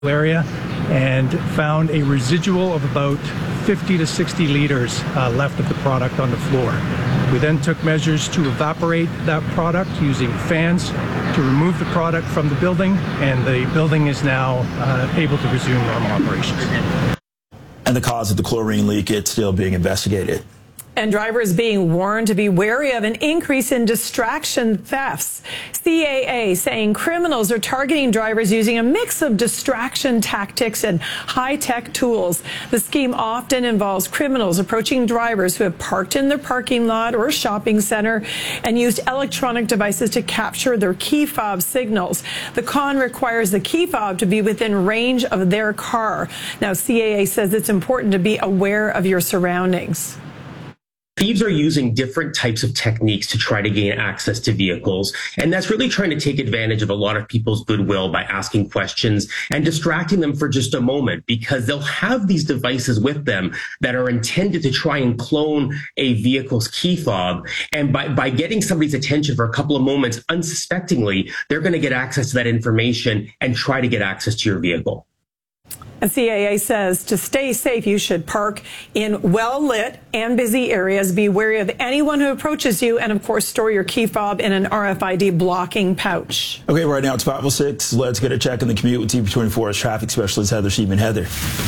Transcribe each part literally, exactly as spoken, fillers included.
area and found a residual of about fifty to sixty liters uh, left of the product on the floor. We then took measures to evaporate that product using fans to remove the product from the building, and the building is now uh, able to resume normal operations. And the cause of the chlorine leak, it's still being investigated. And drivers being warned to be wary of an increase in distraction thefts. C A A saying criminals are targeting drivers using a mix of distraction tactics and high-tech tools. The scheme often involves criminals approaching drivers who have parked in their parking lot or shopping center and used electronic devices to capture their key fob signals. The con requires the key fob to be within range of their car. Now, C A A says it's important to be aware of your surroundings. Thieves are using different types of techniques to try to gain access to vehicles, and that's really trying to take advantage of a lot of people's goodwill by asking questions and distracting them for just a moment, because they'll have these devices with them that are intended to try and clone a vehicle's key fob, and by, by getting somebody's attention for a couple of moments unsuspectingly, they're going to get access to that information and try to get access to your vehicle. And C A A says to stay safe, you should park in well-lit and busy areas. Be wary of anyone who approaches you, and of course, store your key fob in an R F I D blocking pouch. Okay, right now it's five oh six. Let's get a check on the commute with T V twenty-four's traffic specialist Heather Sheepman. Heather.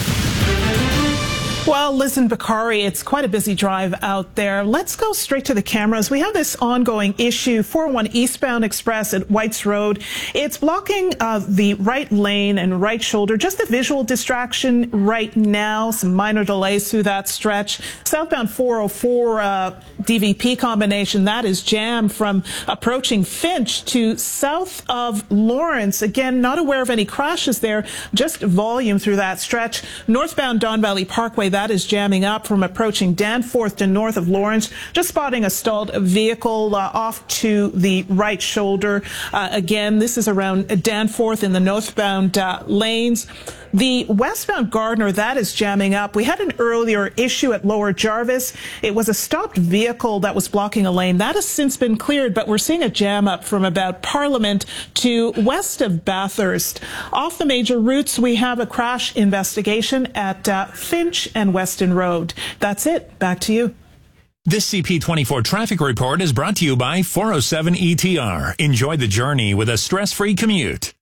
Well, listen, Bakari, it's quite a busy drive out there. Let's go straight to the cameras. We have this ongoing issue, four oh one eastbound express at Whites Road. It's blocking uh, the right lane and right shoulder. Just a visual distraction right now. Some minor delays through that stretch. Southbound four oh four uh, D V P combination, that is jammed from approaching Finch to south of Lawrence. Again, not aware of any crashes there, just volume through that stretch. Northbound Don Valley Parkway, that is jamming up from approaching Danforth to north of Lawrence. Just spotting a stalled vehicle uh, off to the right shoulder. Uh, again, this is around Danforth in the northbound uh, lanes. The westbound Gardner, that is jamming up. We had an earlier issue at Lower Jarvis. It was a stopped vehicle that was blocking a lane. That has since been cleared, but we're seeing a jam up from about Parliament to west of Bathurst. Off the major routes, we have a crash investigation at uh, Finch and Weston Road. That's it. Back to you. This C P twenty-four traffic report is brought to you by four oh seven E T R. Enjoy the journey with a stress-free commute.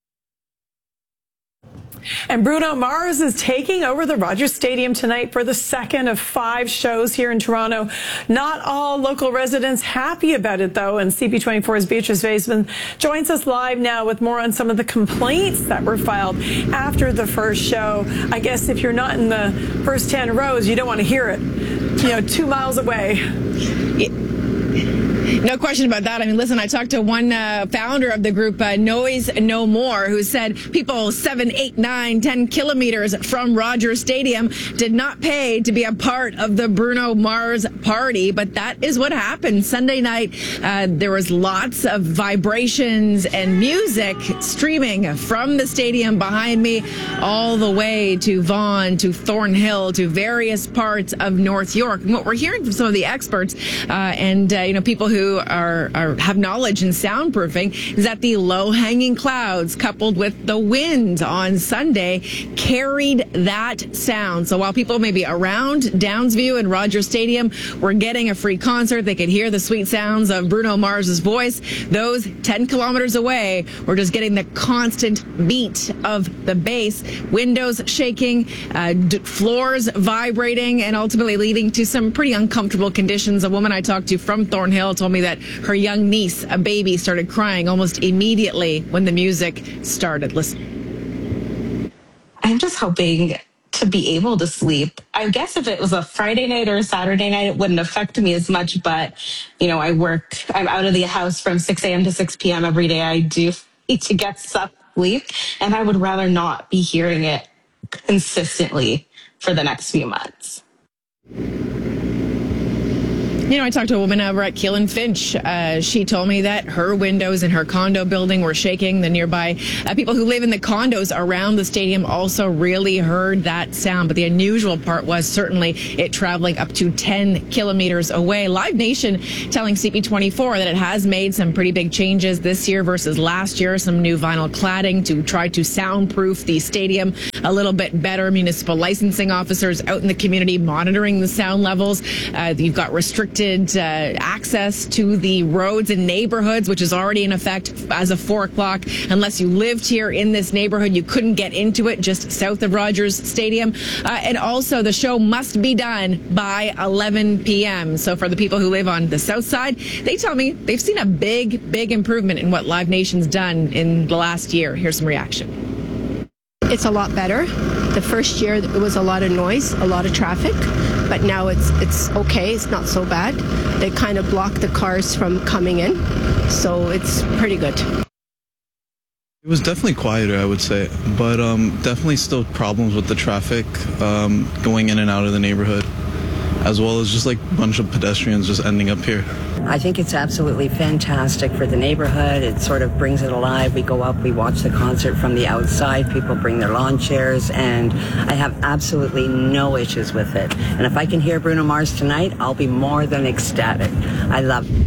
And Bruno Mars is taking over the Rogers Stadium tonight for the second of five shows here in Toronto. Not all local residents happy about it, though, and C P twenty-four's Beatrice Vaisman joins us live now with more on some of the complaints that were filed after the first show. I guess if you're not in the first ten rows, you don't want to hear it, you know, two miles away. It No question about that. I mean, listen, I talked to one uh, founder of the group, uh, Noise No More, who said people seven, eight, nine, ten kilometers from Rogers Stadium did not pay to be a part of the Bruno Mars party. But that is what happened Sunday night. Uh, there was lots of vibrations and music streaming from the stadium behind me all the way to Vaughan, to Thornhill, to various parts of North York. And what we're hearing from some of the experts uh, and, uh, you know, people who Are, are have knowledge in soundproofing is that the low-hanging clouds coupled with the wind on Sunday carried that sound. So while people may be around Downsview and Rogers Stadium were getting a free concert, they could hear the sweet sounds of Bruno Mars's voice. Those ten kilometers away were just getting the constant beat of the bass, windows shaking, uh, d- floors vibrating, and ultimately leading to some pretty uncomfortable conditions. A woman I talked to from Thornhill told me that her young niece, a baby, started crying almost immediately when the music started. Listen. I'm just hoping to be able to sleep. I guess if it was a Friday night or a Saturday night, it wouldn't affect me as much. But, you know, I work, I'm out of the house from six a.m. to six p.m. every day. I do need to get some sleep, and I would rather not be hearing it consistently for the next few months. You know, I talked to a woman over at Keelan Finch. Uh, she told me that her windows in her condo building were shaking. The nearby uh, people who live in the condos around the stadium also really heard that sound. But the unusual part was certainly it traveling up to ten kilometers away. Live Nation telling C P twenty-four that it has made some pretty big changes this year versus last year. Some new vinyl cladding to try to soundproof the stadium a little bit better. Municipal licensing officers out in the community monitoring the sound levels. Uh, you've got restricted Uh, access to the roads and neighborhoods, which is already in effect as of four o'clock. Unless you lived here in this neighborhood, you couldn't get into it just south of Rogers Stadium. Uh, and also, the show must be done by eleven p.m. So for the people who live on the south side, they tell me they've seen a big, big improvement in what Live Nation's done in the last year. Here's some reaction. It's a lot better. The first year, it was a lot of noise, a lot of traffic, but now it's it's okay. It's not so bad. They kind of block the cars from coming in, so it's pretty good. It was definitely quieter, I would say, but um, definitely still problems with the traffic um, going in and out of the neighborhood, as well as just like a bunch of pedestrians just ending up here. I think it's absolutely fantastic for the neighborhood. It sort of brings it alive. We go up, we watch the concert from the outside. People bring their lawn chairs, and I have absolutely no issues with it. And if I can hear Bruno Mars tonight, I'll be more than ecstatic. I love it.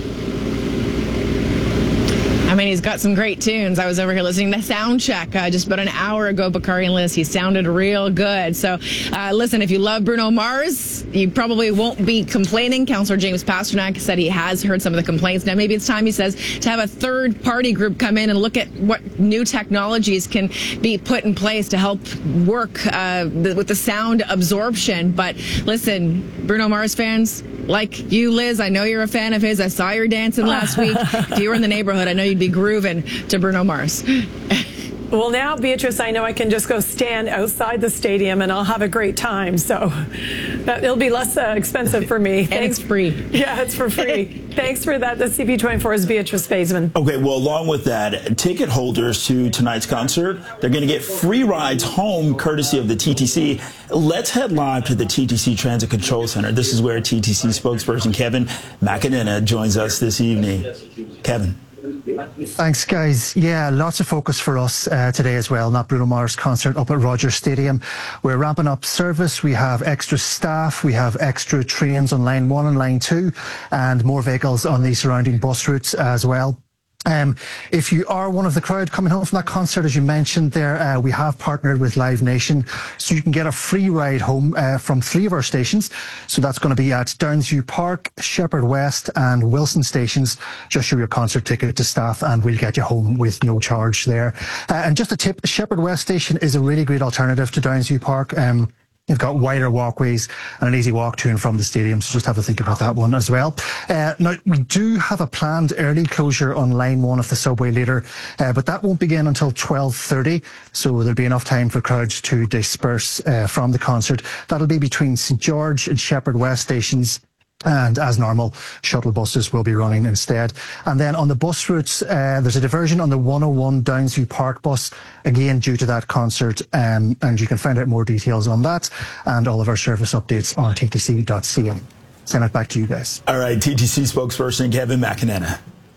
I mean, he's got some great tunes. I was over here listening to Sound Check uh, just about an hour ago, Bakari and Liz. He sounded real good. So, uh, listen, if you love Bruno Mars, you probably won't be complaining. Councillor James Pasternak said he has heard some of the complaints. Now, maybe it's time, he says, to have a third-party group come in and look at what new technologies can be put in place to help work uh, the, with the sound absorption. But listen, Bruno Mars fans, like you, Liz, I know you're a fan of his. I saw you dancing last week. If you were in the neighborhood, I know you'd be grooving to Bruno Mars. Well, now, Beatrice, I know I can just go stand outside the stadium and I'll have a great time. So that, it'll be less uh, expensive for me. And Thanks. it's free. Yeah, it's for free. Thanks for that. The C P twenty-four's Beatrice Baseman. Okay, well, along with that, ticket holders to tonight's concert, they're going to get free rides home courtesy of the T T C. Let's head live to the T T C Transit Control Center. This is where T T C spokesperson Kevin McEnena joins us this evening. Kevin. Thanks, guys. Yeah, lots of focus for us uh, today as well. Not Bruno Mars concert up at Rogers Stadium. We're ramping up service. We have extra staff. We have extra trains on line one and line two, and more vehicles on the surrounding bus routes as well. Um, if you are one of the crowd coming home from that concert, as you mentioned there, uh, we have partnered with Live Nation, so you can get a free ride home uh, from three of our stations. So that's going to be at Downsview Park, Shepherd West and Wilson stations. Just show your concert ticket to staff and we'll get you home with no charge there. Uh, and just a tip, Shepherd West station is a really great alternative to Downsview Park. Um, You've got wider walkways and an easy walk to and from the stadium, so just have to think about that one as well. Uh, now, we do have a planned early closure on line one of the subway later, uh, but that won't begin until twelve thirty, so there'll be enough time for crowds to disperse uh, from the concert. That'll be between Saint George and Shepherd West stations. And as normal, shuttle buses will be running instead. And then on the bus routes, uh, there's a diversion on the one oh one Downsview Park bus, again due to that concert. Um, and you can find out more details on that and all of our service updates on t t c dot c a. Send it back to you guys. All right, T T C spokesperson Kevin McEnena.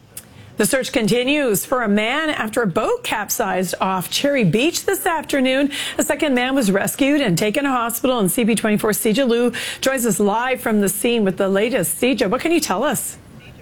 The search continues for a man after a boat capsized off Cherry Beach this afternoon. A second man was rescued and taken to hospital, and C P twenty-four's Sija Liu joins us live from the scene with the latest. Sija, what can you tell us?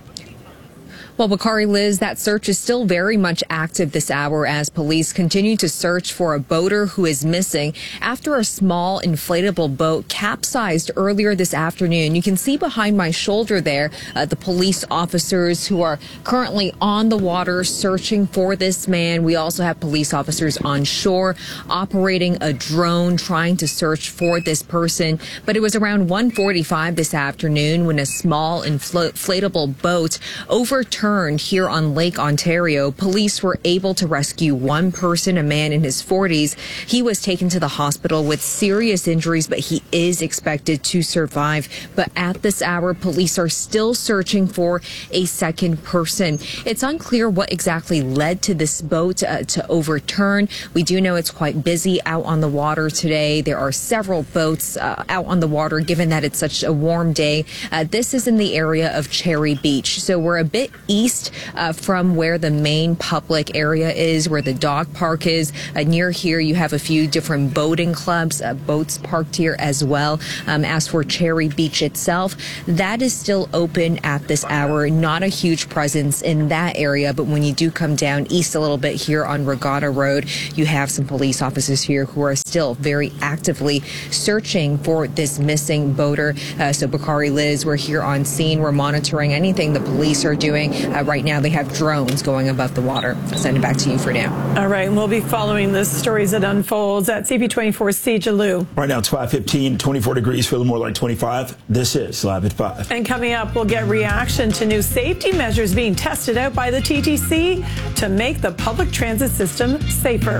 Well, Bakari, Liz, that search is still very much active this hour as police continue to search for a boater who is missing after a small inflatable boat capsized earlier this afternoon. You can see behind my shoulder there uh, the police officers who are currently on the water searching for this man. We also have police officers on shore operating a drone trying to search for this person. But it was around one forty-five this afternoon when a small infl- inflatable boat overturned overturned here on Lake Ontario. Police were able to rescue one person, a man in his forties. He was taken to the hospital with serious injuries, but he is expected to survive. But at this hour, police are still searching for a second person. It's unclear what exactly led to this boat uh, to overturn. We do know it's quite busy out on the water today. There are several boats uh, out on the water, given that it's such a warm day. Uh, this is in the area of Cherry Beach. So we're a bit east uh, from where the main public area is, where the dog park is. Uh, near here, you have a few different boating clubs, uh, boats parked here as well. Um, as for Cherry Beach itself, that is still open at this hour. Not a huge presence in that area, but when you do come down east a little bit here on Regatta Road, you have some police officers here who are still very actively searching for this missing boater. Uh, so Bakari Liz, we're here on scene. We're monitoring anything the police are doing. Uh, right now, they have drones going above the water. I'll send it back to you for now. All right, and we'll be following this story as it unfolds at C P twenty-four C. Jalou. Right now, it's five fifteen, twenty-four degrees, feeling more like twenty-five. This is Live at five. And coming up, we'll get reaction to new safety measures being tested out by the T T C to make the public transit system safer.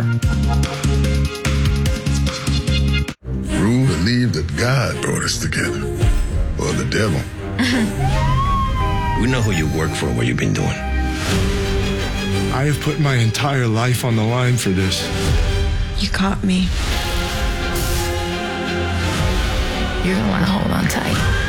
Rue believed that God brought us together, or the devil. We know who you work for, what you've been doing. I have put my entire life on the line for this. You caught me. You're gonna want to hold on tight.